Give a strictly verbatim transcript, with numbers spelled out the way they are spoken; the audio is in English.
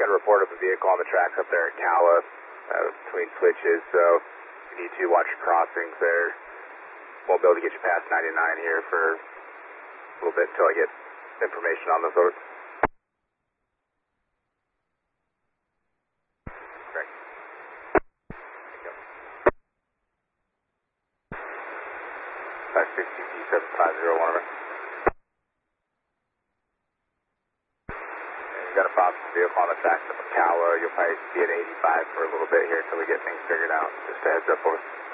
got a report of a vehicle on the tracks up there at Cala, uh, between switches, so you need to watch your crossings there. Won't be able to get you past ninety-nine here for a little bit until I get information on those roads. Great. five sixty P seven five zero one. Got a problem with the vehicle on the tracks up at Cala. You'll probably be at eighty-five for a little bit here until we get things figured out. Just a heads up for us.